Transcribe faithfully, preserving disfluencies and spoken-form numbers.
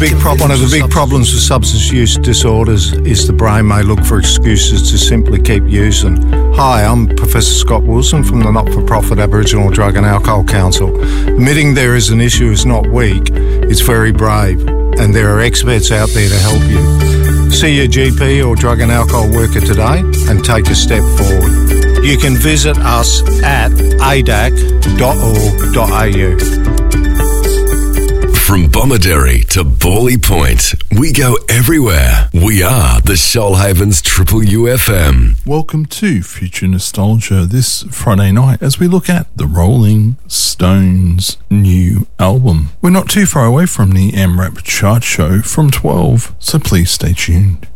Big pro- one of the big problems with substance use disorders is the brain may look for excuses to simply keep using. Hi, I'm Professor Scott Wilson from the not-for-profit Aboriginal Drug and Alcohol Council. Admitting there is an issue is not weak, it's very brave, and there are experts out there to help you. See your G P or drug and alcohol worker today and take a step forward. You can visit us at a d a c dot org dot a u. From Bomaderry to Bawley Point, we go everywhere. We are the Shoalhaven's Triple U F M. Welcome to Future Nostalgia this Friday night as we look at the Rolling Stones' new album. We're not too far away from the M R A P chart show from twelve, so please stay tuned.